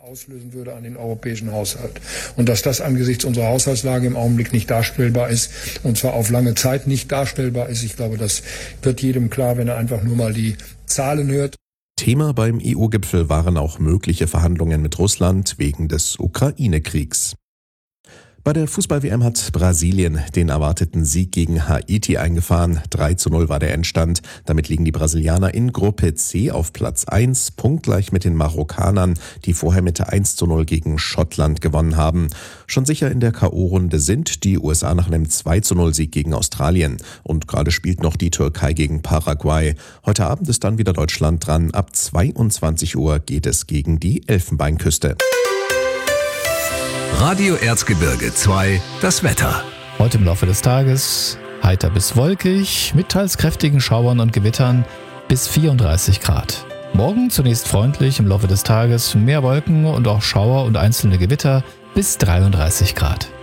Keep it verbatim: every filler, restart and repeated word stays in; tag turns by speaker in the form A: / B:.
A: auslösen würde an den europäischen Haushalt. Und dass das angesichts unserer Haushaltslage im Augenblick nicht darstellbar ist, und zwar auf lange Zeit nicht darstellbar ist, ich glaube, das wird jedem klar, wenn er einfach nur mal die Zahlen hört.
B: Thema beim E U-Gipfel waren auch mögliche Verhandlungen mit Russland wegen des Ukraine-Kriegs. Bei der Fußball-W M hat Brasilien den erwarteten Sieg gegen Haiti eingefahren. drei zu null war der Endstand. Damit liegen die Brasilianer in Gruppe C auf Platz eins, punktgleich mit den Marokkanern, die vorher mit eins zu null gegen Schottland gewonnen haben. Schon sicher in der K O-Runde sind die U S A nach einem zwei zu null Sieg gegen Australien. Und gerade spielt noch die Türkei gegen Paraguay. Heute Abend ist dann wieder Deutschland dran. Ab zweiundzwanzig Uhr geht es gegen die Elfenbeinküste.
C: Radio Erzgebirge zwei, das Wetter.
D: Heute im Laufe des Tages heiter bis wolkig, mit teils kräftigen Schauern und Gewittern bis vierunddreißig Grad. Morgen zunächst freundlich, im Laufe des Tages mehr Wolken und auch Schauer und einzelne Gewitter bis dreiunddreißig Grad.